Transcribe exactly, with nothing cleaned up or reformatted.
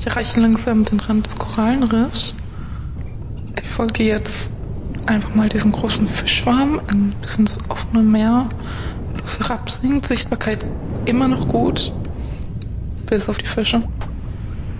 Ich erreiche langsam den Rand des Korallenriffs. Ich folge jetzt einfach mal diesen großen Fischschwarm, ein bisschen das offene Meer, das herabsinkt, Sichtbarkeit immer noch gut, bis auf die Fische.